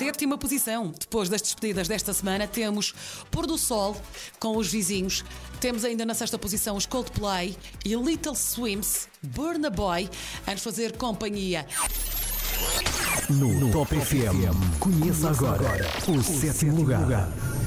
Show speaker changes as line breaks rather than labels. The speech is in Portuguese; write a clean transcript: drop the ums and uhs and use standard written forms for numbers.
sétima posição. Depois das despedidas desta semana, temos Pôr do Sol com Os Vizinhos. Temos ainda na sexta posição os Coldplay e Little Swims, Burna Boy, a nos fazer companhia.
No Top FM, conheça agora o sétimo lugar.